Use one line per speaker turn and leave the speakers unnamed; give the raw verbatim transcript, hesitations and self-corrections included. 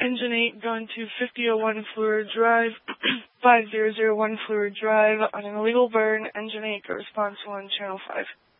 Engine eight going to fifty oh one Fleur Drive, five zero zero one Fleur Drive on an illegal burn. Engine eight, go response one, channel five.